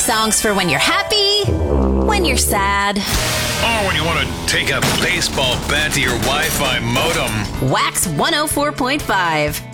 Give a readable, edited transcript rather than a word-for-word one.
Songs for when you're happy, when you're sad. Or when you want to take a baseball bat to your Wi-Fi modem. Wax 104.5.